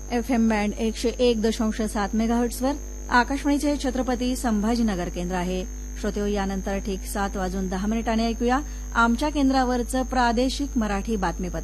FM band 101.7 मेगाहर्ट्झवर आकाशवाणीचे छत्रपती संभाजीनगर केंद्र आहे. श्रोतेहो, यानंतर ठीक 7:10 ऐकूया आमच्या केंद्रावरचं प्रादेशिक मराठी बातमीपत्र.